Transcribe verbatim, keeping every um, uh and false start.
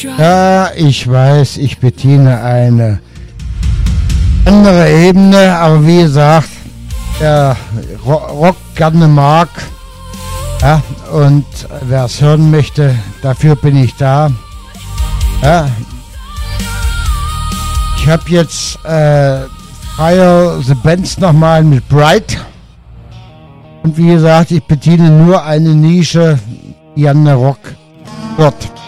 Ja, ich weiß, ich bediene eine andere Ebene, aber wie gesagt, der Rock gerne mag, ja, und wer es hören möchte, dafür bin ich da. Ja. Ich habe jetzt äh, Fire the Bands nochmal mit Bright. Und wie gesagt, ich bediene nur eine Nische, die an der Rock wird.